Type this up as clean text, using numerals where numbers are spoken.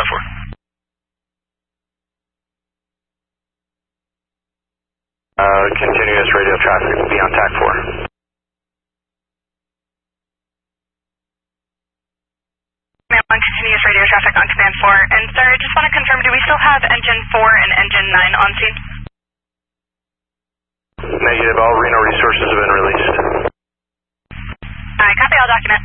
10-4. Continuous radio traffic will be on TAC 4. Command 1, continuous radio traffic on Command 4. And sir, I just want to confirm, do we still have Engine 4 and Engine 9 on scene? Negative, all Reno resources have been released. Alright, copy, all document.